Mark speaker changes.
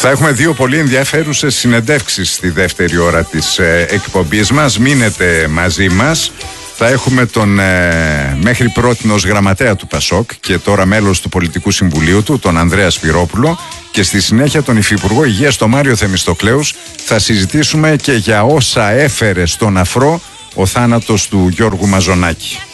Speaker 1: Θα έχουμε δύο πολύ ενδιαφέρουσες συνεντεύξεις στη δεύτερη ώρα της εκπομπής μας. Μείνετε μαζί μας. Θα έχουμε τον μέχρι πρότινος γραμματέα του ΠΑΣΟΚ και τώρα μέλος του Πολιτικού Συμβουλίου του, τον Ανδρέα Σπυρόπουλο, και στη συνέχεια τον Υφυπουργό Υγείας, τον Μάριο Θεμιστοκλέους. Θα συζητήσουμε και για όσα έφερε στον αφρό ο θάνατος του Γιώργου Μαζονάκη.